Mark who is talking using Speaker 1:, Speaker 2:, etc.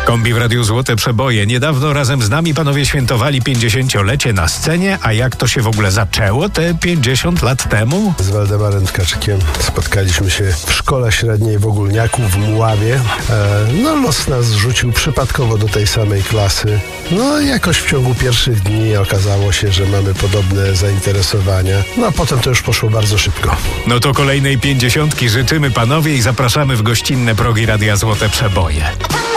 Speaker 1: Kombi w Radiu Złote Przeboje. Niedawno razem z nami panowie świętowali 50-lecie na scenie, a jak to się w ogóle zaczęło te 50 lat temu?
Speaker 2: Z Waldemarem Tkaczykiem spotkaliśmy się w szkole średniej w Ogólniaku w Mławie. Los nas rzucił przypadkowo do tej samej klasy. Jakoś w ciągu pierwszych dni okazało się, że mamy podobne zainteresowania. A potem to już poszło bardzo szybko.
Speaker 1: No to kolejnej 50 życzymy panowie i zapraszamy w gościnne progi Radia Złote Przeboje.